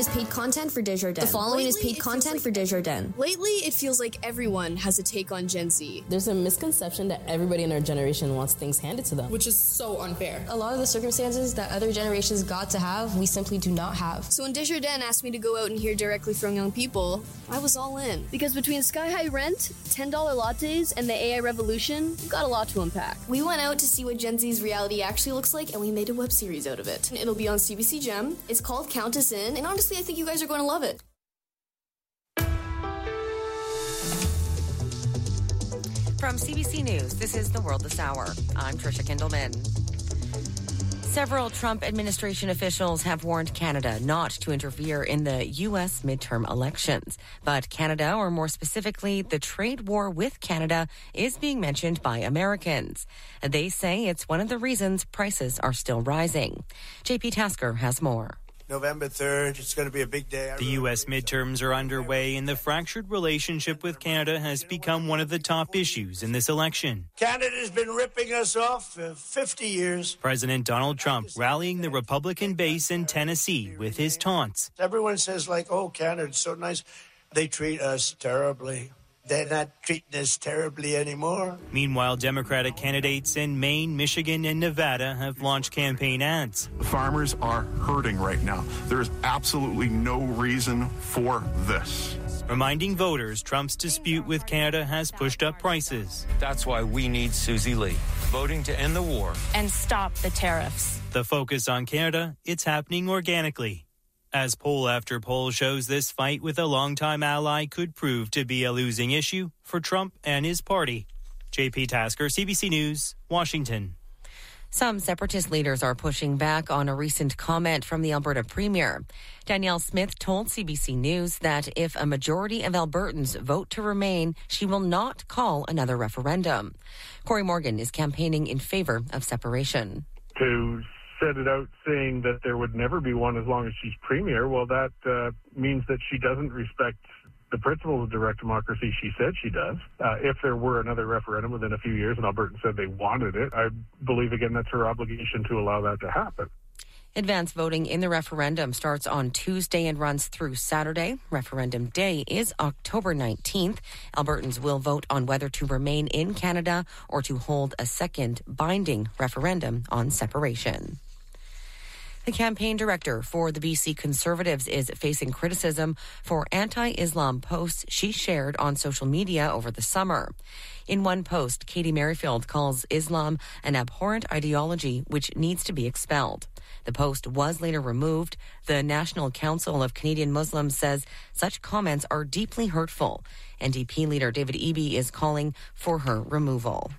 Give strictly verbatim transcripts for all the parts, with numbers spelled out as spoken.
is paid content for Desjardins. The following Lately, is paid content like, for Desjardins. Lately, it feels like everyone has a take on Gen Z. There's a misconception that everybody in our generation wants things handed to them, which is so unfair. A lot of the circumstances that other generations got to have, we simply do not have. So when Desjardins asked me to go out and hear directly from young people, I was all in. Because between sky-high rent, ten dollar lattes, and the A I revolution, we've got a lot to unpack. We went out to see what Gen Z's reality actually looks like, and we made a web series out of it. It'll be on C B C Gem. It's called Count Us In, and honestly, I think you guys are going to love it. From C B C News, this is The World This Hour. I'm Trisha Kindleman. Several Trump administration officials have warned Canada not to interfere in the U S midterm elections. But Canada, or more specifically, the trade war with Canada, is being mentioned by Americans. They say it's one of the reasons prices are still rising. J P Tasker has more. November third, it's going to be a big day. The U S midterms are underway, and the fractured relationship with Canada has become one of the top issues in this election. Canada's been ripping us off for fifty years. President Donald Trump rallying the Republican base in Tennessee with his taunts. Everyone says, like, oh, Canada's so nice. They treat us terribly. They're not treating us terribly anymore. Meanwhile, Democratic candidates in Maine, Michigan, and Nevada have launched campaign ads. The farmers are hurting right now. There is absolutely no reason for this. Reminding voters Trump's dispute with Canada has pushed up prices. That's why we need Susie Lee, voting to end the war and stop the tariffs. The focus on Canada, it's happening organically. As poll after poll shows, this fight with a longtime ally could prove to be a losing issue for Trump and his party. J P Tasker, C B C News, Washington. Some separatist leaders are pushing back on a recent comment from the Alberta Premier. Danielle Smith told C B C News that if a majority of Albertans vote to remain, she will not call another referendum. Corey Morgan is campaigning in favor of separation. To set it out saying that there would never be one as long as she's premier, well, that uh, means that she doesn't respect the principles of direct democracy she said she does. Uh, if there were another referendum within a few years and Albertans said they wanted it, I believe, again, that's her obligation to allow that to happen. Advance voting in the referendum starts on Tuesday and runs through Saturday. Referendum day is October nineteenth. Albertans will vote on whether to remain in Canada or to hold a second binding referendum on separation. The campaign director for the B C Conservatives is facing criticism for anti-Islam posts she shared on social media over the summer. In one post, Katie Merrifield calls Islam an abhorrent ideology which needs to be expelled. The post was later removed. The National Council of Canadian Muslims says such comments are deeply hurtful. N D P leader David Eby is calling for her removal.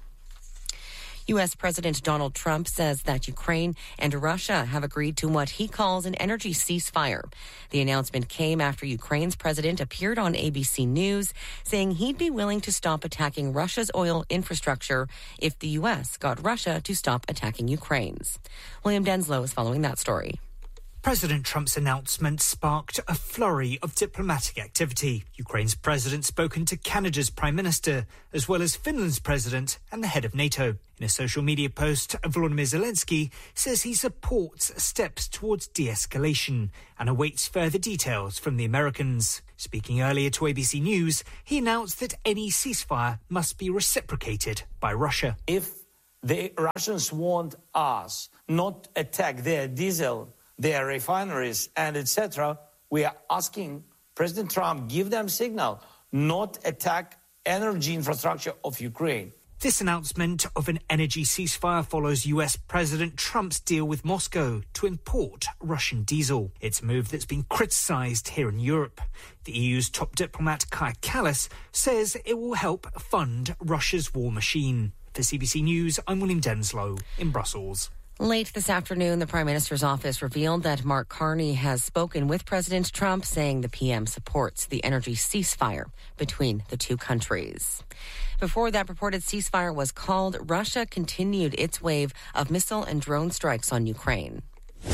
U S. President Donald Trump says that Ukraine and Russia have agreed to what he calls an energy ceasefire. The announcement came after Ukraine's president appeared on A B C News saying he'd be willing to stop attacking Russia's oil infrastructure if the U S got Russia to stop attacking Ukraine's. William Denslow is following that story. President Trump's announcement sparked a flurry of diplomatic activity. Ukraine's president spoken to Canada's prime minister, as well as Finland's president and the head of NATO. In a social media post, Volodymyr Zelensky says he supports steps towards de-escalation and awaits further details from the Americans. Speaking earlier to A B C News, he announced that any ceasefire must be reciprocated by Russia. If the Russians want us not attack their diesel, their refineries, and et cetera, we are asking President Trump give them signal not attack energy infrastructure of Ukraine. This announcement of an energy ceasefire follows U S. President Trump's deal with Moscow to import Russian diesel. It's a move that's been criticised here in Europe. The E U's top diplomat Kaja Kallas says it will help fund Russia's war machine. For C B C News, I'm William Denslow in Brussels. Late this afternoon, the Prime Minister's office revealed that Mark Carney has spoken with President Trump, saying the P M supports the energy ceasefire between the two countries. Before that purported ceasefire was called, Russia continued its wave of missile and drone strikes on Ukraine.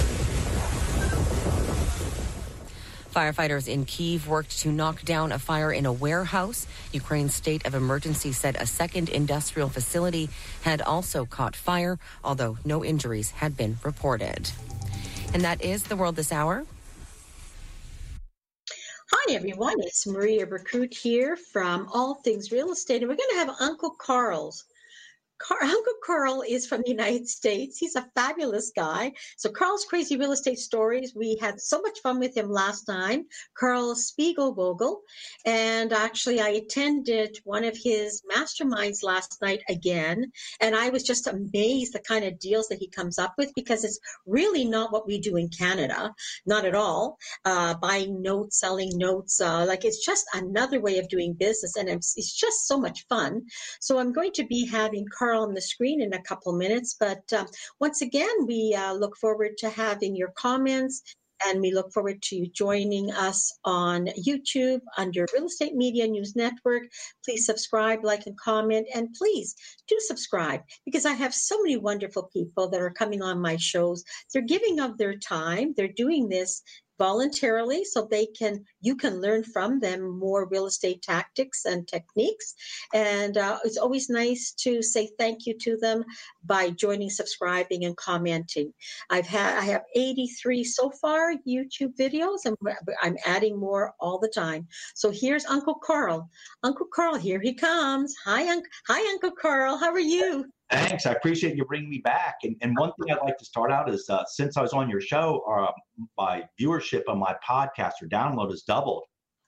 Firefighters in Kyiv worked to knock down a fire in a warehouse. Ukraine's state of emergency said a second industrial facility had also caught fire, although no injuries had been reported. And that is The World This Hour. Hi, everyone. It's Maria Recruit here from All Things Real Estate, and we're going to have Uncle Carl's. Car- Uncle Carl is from the United States. He's a fabulous guy. So Carl's Crazy Real Estate Stories, we had so much fun with him last time, Carl Spiegelvogel. And actually, I attended one of his masterminds last night again. And I was just amazed the kind of deals that he comes up with, because it's really not what we do in Canada, not at all. Uh, buying notes, selling notes, uh, like it's just another way of doing business. And it's, it's just so much fun. So I'm going to be having Carl on the screen in a couple minutes. But um, once again, we uh, look forward to having your comments, and we look forward to you joining us on YouTube under Real Estate Media News Network. Please subscribe, like, and comment, and please do subscribe, because I have so many wonderful people that are coming on my shows. They're giving of their time. They're doing this voluntarily, so they can you can learn from them more real estate tactics and techniques. And uh, it's always nice to say thank you to them by joining, subscribing, and commenting. I've had I have eighty-three so far YouTube videos, and I'm adding more all the time. So here's Uncle Carl. Uncle Carl, here he comes. Hi, Uncle. Hi, Uncle Carl. How are you? Thanks. I appreciate you bringing me back. And, and one thing I'd like to start out is uh, since I was on your show, uh, my viewership on my podcast or download has doubled.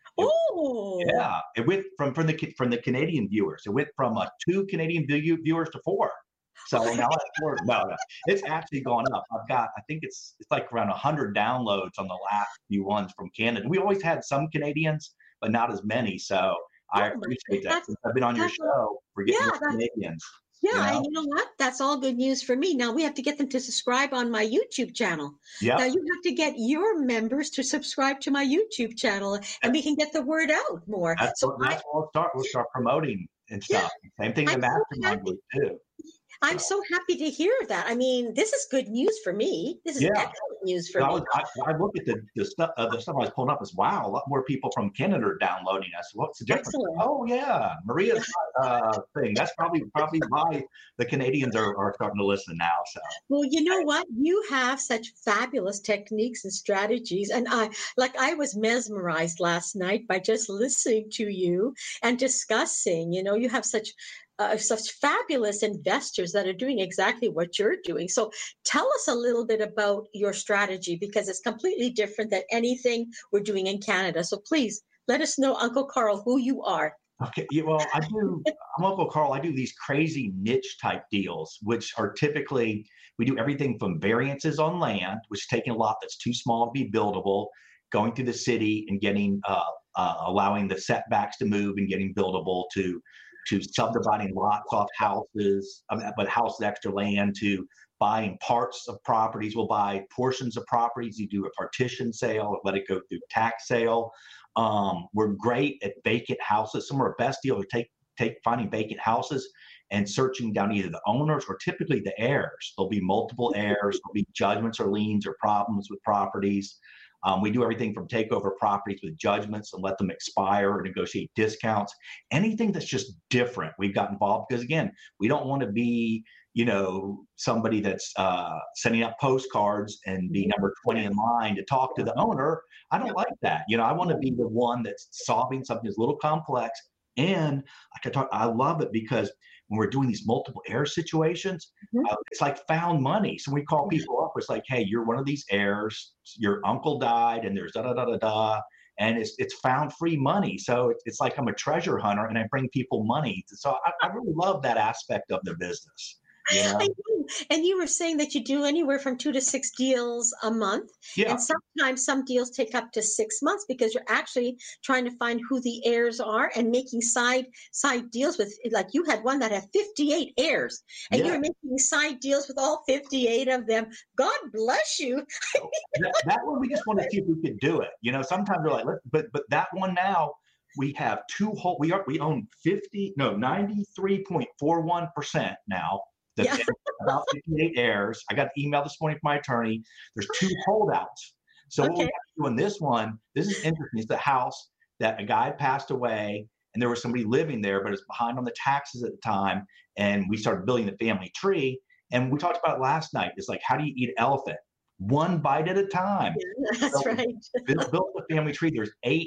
Oh, yeah! It went from from the from the Canadian viewers. It went from uh, two Canadian view, viewers to four. So now it's four. No, no, it's actually gone up. I've got, I think it's it's like around a hundred downloads on the last few ones from Canada. We always had some Canadians, but not as many. So I appreciate that. Since I've been on your show, we're getting yeah, more Canadians. Yeah, You know? and you know what? That's all good news for me. Now we have to get them to subscribe on my YouTube channel. Yep. Now you have to get your members to subscribe to my YouTube channel, and we can get the word out more. That's, so what, that's I, what we'll start. We'll start promoting and stuff. Yeah, Same thing the mastermind would do. I'm so happy to hear that. I mean, this is good news for me. This is Yeah. excellent news for I, me. was, I, I look at the, the stuff uh, the stuff I was pulling up as wow, a lot more people from Canada are downloading us. What's the difference? Excellent. Oh yeah, Maria's uh, thing. That's probably probably why the Canadians are, are starting to listen now. So Well, you know what? You have such fabulous techniques and strategies. And I, like, I was mesmerized last night by just listening to you and discussing. You know, you have such uh, such fabulous investors that are doing exactly what you're doing. So tell us a little bit about your strategy, because it's completely different than anything we're doing in Canada. So please let us know, Uncle Carl, who you are. Okay, yeah, well, I do. I'm Uncle Carl. I do these crazy niche type deals, which are typically we do everything from variances on land, which is taking a lot that's too small to be buildable, going through the city and getting uh, uh, allowing the setbacks to move and getting buildable, to to subdividing lots off houses, um, but houses extra land, to buying parts of properties. We'll buy portions of properties. You do a partition sale, let it go through tax sale. Um, we're great at vacant houses. Some of our best deals are take take finding vacant houses and searching down either the owners or typically the heirs. There'll be multiple heirs. There'll be judgments or liens or problems with properties. Um, we do everything from take over properties with judgments and let them expire or negotiate discounts. Anything that's just different, we've got involved, because again, we don't want to be, you know, somebody that's uh, sending out postcards and be number twenty in line to talk to the owner. I don't like that. You know, I want to be the one that's solving something that's a little complex. And like I talk, I love it because when we're doing these multiple heir situations, mm-hmm. uh, it's like found money. So we call people up. It's like, hey, you're one of these heirs. Your uncle died, and there's da da da da da, and it's it's found free money. So it's, it's like I'm a treasure hunter, and I bring people money. So I, I really love that aspect of the business. Yeah. I do. And you were saying that you do anywhere from two to six deals a month. Yeah. And sometimes some deals take up to six months because you're actually trying to find who the heirs are and making side side deals with, like you had one that had fifty-eight heirs, and yeah. you were making side deals with all fifty-eight of them. God bless you. that, that one, we just wanted to see if we could do it. You know, sometimes we're like, but but that one now, we have two whole, we are, we own fifty, no, ninety-three point four one percent now. Yeah. About fifty-eight heirs. I got an email this morning from my attorney. There's two holdouts. So okay. what we have to do in this one, this is interesting. It's the house that a guy passed away, and there was somebody living there, but it's behind on the taxes at the time. And we started building the family tree. And we talked about it last night. It's like, how do you eat an elephant? One bite at a time. Yeah, that's so right. built, built the family tree. There's eight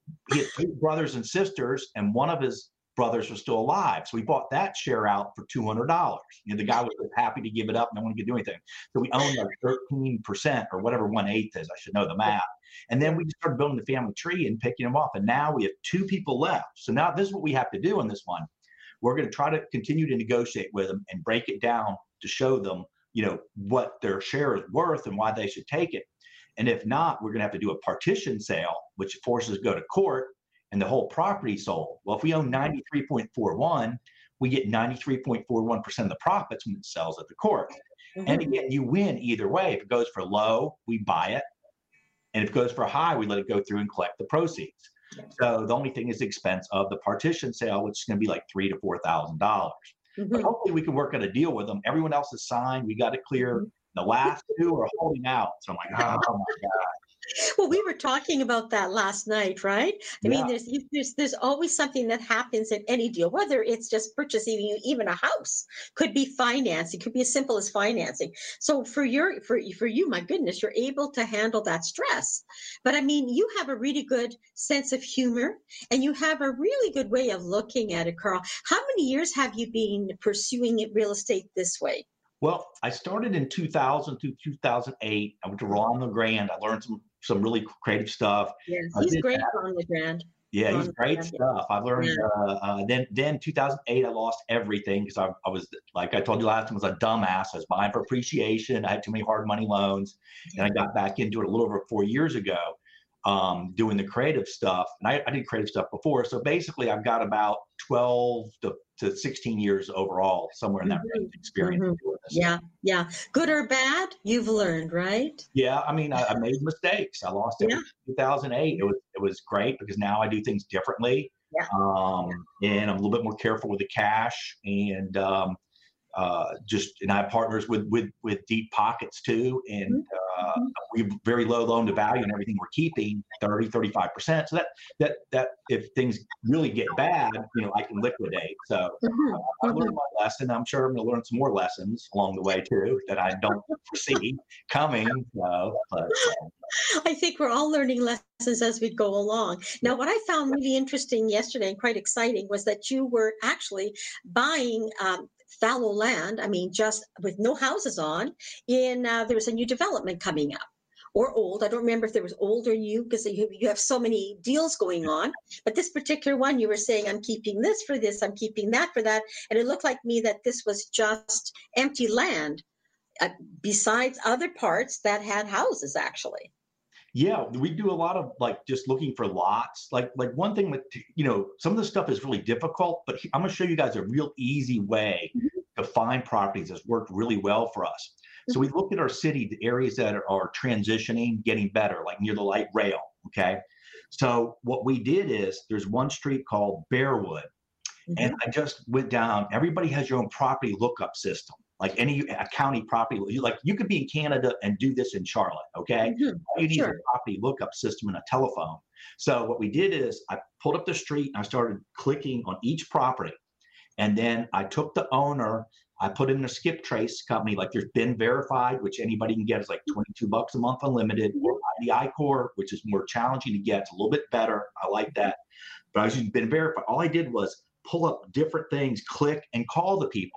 he had three brothers and sisters, and one of his brothers was still alive. So we bought that share out for two hundred dollars. You know, the guy was happy to give it up. No one could do anything. So we owned like thirteen percent or whatever one eighth is. I should know the math. And then we just started building the family tree and picking them off. And now we have two people left. So now this is what we have to do on this one. We're going to try to continue to negotiate with them and break it down to show them, you know, what their share is worth and why they should take it. And if not, we're going to have to do a partition sale, which forces us to go to court and the whole property sold. Well, if we own ninety-three point four one, we get ninety-three point four one percent of the profits when it sells at the court. Mm-hmm. And again, you win either way. If it goes for low, we buy it. And if it goes for high, we let it go through and collect the proceeds. So the only thing is the expense of the partition sale, which is going to be like three to four thousand dollars. Mm-hmm. But hopefully we can work out a deal with them. Everyone else is signed. We got it clear. Mm-hmm. The last two are holding out. So I'm like, oh, oh my God. Well, we were talking about that last night, right? I Yeah. mean, there's, there's there's always something that happens in any deal, whether it's just purchasing even a house, could be financing, could be as simple as financing. So for your for for you, my goodness, you're able to handle that stress. But I mean, you have a really good sense of humor, and you have a really good way of looking at it, Carl. How many years have you been pursuing it, real estate this way? Well, I started in two thousand to two thousand eight. I went to Ron LeGrand. I learned some some really creative stuff. Yes, I he's did great that. on the brand. Yeah, Ron he's great LeGrand, stuff. I learned. Yeah. Uh, uh, then, then two thousand eight, I lost everything because I, I was, like I told you last time, I was a dumbass. I was buying for appreciation. I had too many hard money loans, and I got back into it a little over four years ago, um, doing the creative stuff. And I, I did creative stuff before, so basically, I've got about twelve to, to sixteen years overall, somewhere in that Mhm. range of experience. Mhm. doing this. Yeah, yeah. Good or bad, you've learned, right? Yeah, I mean, I, I made mistakes. I lost it Yeah. in two thousand eight. It was it was great because now I do things differently. Yeah. Um, and I'm a little bit more careful with the cash, and um, uh, just and I have partners with with with deep pockets too, and uh, we have very low loan to value, and everything we're keeping thirty, thirty-five percent. So that that that if things really get bad, you know, I can liquidate. So Mhm. uh, I learned my lesson. I'm sure I'm going to learn some more lessons along the way too that I don't foresee coming. So, but, uh, I think we're all learning lessons as we go along. Now, what I found really interesting yesterday and quite exciting was that you were actually buying um, fallow land, I mean, just with no houses on, in uh, there was a new development coming up. Or old. I don't remember if there was old or new because you, you have so many deals going on. But this particular one, you were saying, I'm keeping this for this, I'm keeping that for that. And it looked like me that this was just empty land uh, besides other parts that had houses, actually. Yeah, we do a lot of like just looking for lots. Like like one thing with you know some of the stuff is really difficult, but he- I'm going to show you guys a real easy way to find properties that's worked really well for us. So we look at our city, the areas that are, are transitioning, getting better, like near the light rail. Okay, so what we did is there's one street called Bearwood, and I just went down. Everybody has your own property lookup system. Like any a county property, you like you could be in Canada and do this in Charlotte, okay? Mhm. All you need is Sure. a property lookup system and a telephone. So what we did is I pulled up the street and I started clicking on each property, and then I took the owner. I put in a skip trace company, like there's been verified, which anybody can get is like twenty-two bucks a month unlimited, or I D I Core, which is more challenging to get. It's a little bit better. I like that. But I was using been verified. All I did was pull up different things, click, and call the people.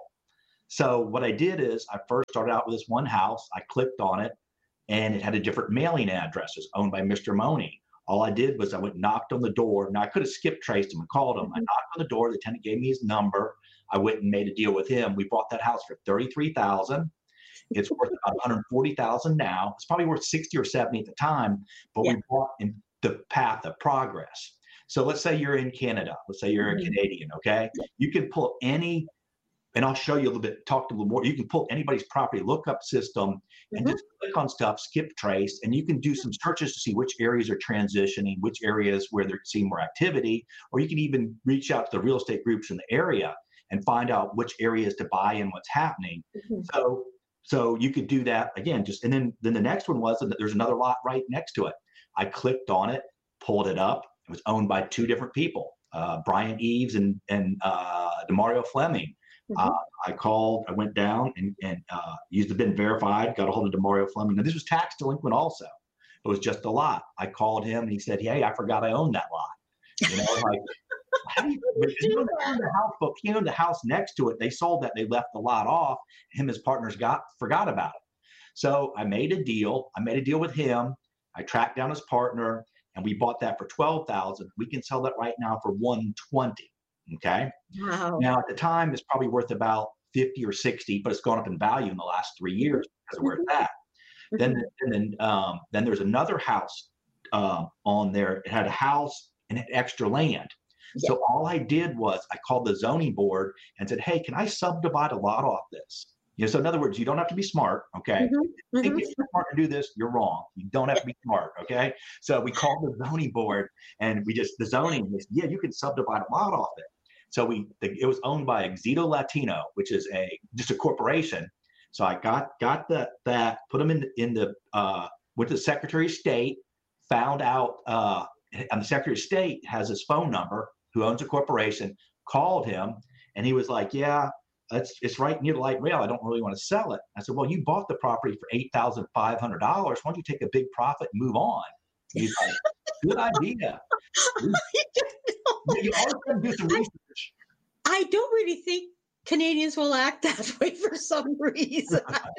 So what I did is I first started out with this one house. I clicked on it, and it had a different mailing address. It was owned by Mister Money. All I did was I went and knocked on the door. Now I could have skip traced him and called him. I knocked on the door. The tenant gave me his number. I went and made a deal with him. We bought that house for thirty-three thousand dollars. It's worth about one hundred forty thousand dollars now. It's probably worth sixty or seventy at the time, but Yeah. we bought in the path of progress. So let's say you're in Canada. Let's say you're a Mhm. Canadian, okay? You can pull any, and I'll show you a little bit, talk a little more. You can pull anybody's property lookup system and Mhm. just click on stuff, skip trace, and you can do some searches to see which areas are transitioning, which areas where they're seeing more activity, or you can even reach out to the real estate groups in the area and find out which areas to buy and what's happening. Mhm. So, so you could do that again. Just and then then the next one was that there's another lot right next to it. I clicked on it, pulled it up. It was owned by two different people, uh, Brian Eves and and uh, Demario Fleming. Uh, I called, I went down and, and uh, used the been verified, got a hold of Demario Fleming. Now, this was tax delinquent also. It was just a lot. I called him and he said, hey, I forgot I owned that lot. You know, like, how do you, you own the house, but he owned the house next to it. They sold that. They left the lot off. Him, his partners got forgot about it. So I made a deal. I made a deal with him. I tracked down his partner, and we bought that for twelve thousand. We can sell that right now for one twenty. Okay. Wow. Now at the time, it's probably worth about fifty or sixty, but it's gone up in value in the last three years because of where it's at. Mm-hmm. Then, and then, um, then there's another house uh, on there. It had a house and had extra land. Yeah. So all I did was I called the zoning board and said, hey, can I subdivide a lot off this? You know, so in other words, you don't have to be smart, okay? Mm-hmm. If you think you're smart to do this, you're wrong. You don't have to be smart, okay? So we called the zoning board and we just, the zoning, they said, yeah, you can subdivide a lot off it. So we, the, it was owned by Exito Latino, which is a, just a corporation. So I got, got the, that, put them in the, in the, uh, went to the Secretary of State, found out, uh, and the Secretary of State has his phone number, who owns a corporation, called him, and he was like, yeah, it's, it's right near the light rail. I don't really want to sell it. I said, well, you bought the property for eight thousand five hundred dollars. Why don't you take a big profit and move on? He's like, good idea. You always got to do some research. I don't really think Canadians will act that way for some reason.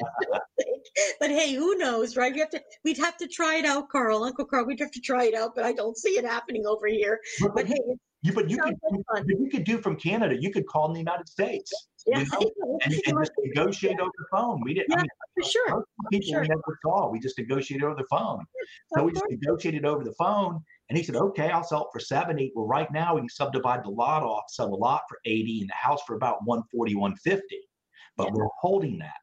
But hey, who knows, right? You have to. We'd have to try it out, Carl, Uncle Carl. We'd have to try it out, but I don't see it happening over here. But, but hey, you, but you could, like you could do from Canada. You could call in the United States, yeah, you know, and, and just negotiate over the phone. We didn't. Yeah, I mean, for sure. People sure. we never saw. We just negotiated over the phone. So we just negotiated over the phone. And he said, okay, I'll sell it for seventy. Well, right now we can subdivide the lot off, sell the lot for eighty and the house for about one forty, one fifty. But yeah. we're holding that.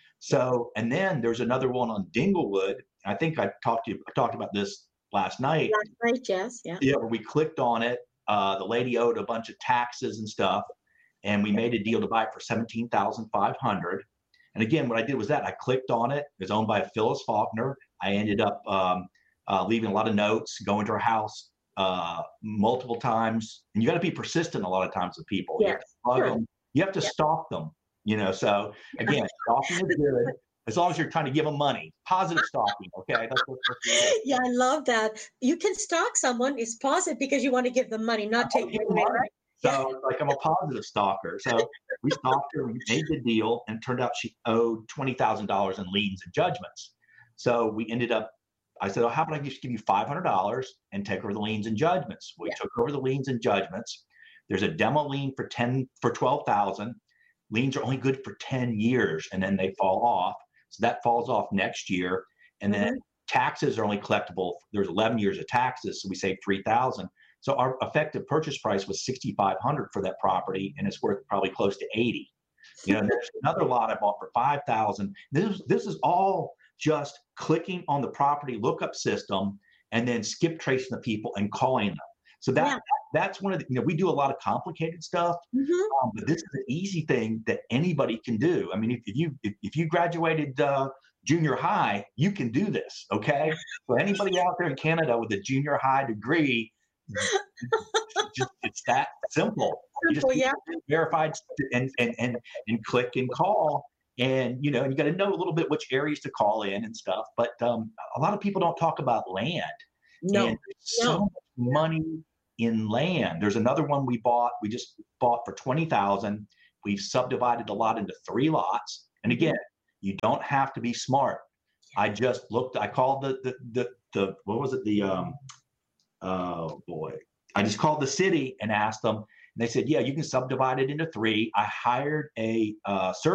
So, and then there's another one on Dinglewood. I think I talked to you, I talked about this last night. Last night, yes. Yeah. Yeah, where we clicked on it. Uh, the lady owed a bunch of taxes and stuff. And we made a deal to buy it for seventeen thousand five hundred dollars. And again, what I did was that I clicked on it. It was owned by Phyllis Faulkner. I ended up um, Uh, leaving a lot of notes, going to her house uh, multiple times. And you got to be persistent a lot of times with people. Yes, you have to, plug sure. them. You have to yeah. stalk them, you know. So again, stalking is good as long as you're trying to give them money. Positive stalking, okay? That's what, that's yeah, I love that. You can stalk someone. It's positive because you want to give them money, not take their money. Right? So like I'm a positive stalker. So we stalked her, we made the deal, and it turned out she owed twenty thousand dollars in liens and judgments. So we ended up I said, well, how about I just give you five hundred dollars and take over the liens and judgments? We yeah. took over the liens and judgments. There's a demo lien for ten for twelve thousand. Liens are only good for ten years and then they fall off. So that falls off next year. And mm-hmm. then taxes are only collectible. There's eleven years of taxes. So we save three thousand. So our effective purchase price was sixty-five hundred for that property, and it's worth probably close to eighty. You know, there's another lot I bought for five thousand. This this is all just clicking on the property lookup system and then skip tracing the people and calling them. So that, yeah. that that's one of the, you know, we do a lot of complicated stuff, mm-hmm. um, but this is an easy thing that anybody can do. I mean, if, if you if, if you graduated uh, junior high, you can do this, okay? So anybody out there in Canada with a junior high degree, just, it's that simple. You just yeah. verified and, and, and, and click and call. And, you know, you got to know a little bit which areas to call in and stuff. But um, a lot of people don't talk about land. No, and there's so no. much money in land. There's another one we bought. We just bought for twenty thousand dollars. We've subdivided the lot into three lots. And again, you don't have to be smart. I just looked, I called the, the, the, the what was it? The, um, oh boy. I just called the city and asked them. And they said, yeah, you can subdivide it into three. I hired a uh, survey